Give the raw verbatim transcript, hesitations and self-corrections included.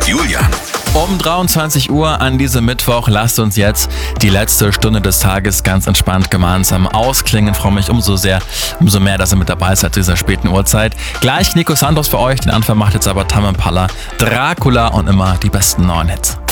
Julian. Um dreiundzwanzig Uhr an diesem Mittwoch lasst uns jetzt die letzte Stunde des Tages ganz entspannt gemeinsam ausklingen. Ich freue mich umso sehr, umso mehr, dass ihr mit dabei seid zu dieser späten Uhrzeit. Gleich Nico Santos für euch, den Anfang macht jetzt aber Tame Impala, Dracula und immer die besten neuen Hits.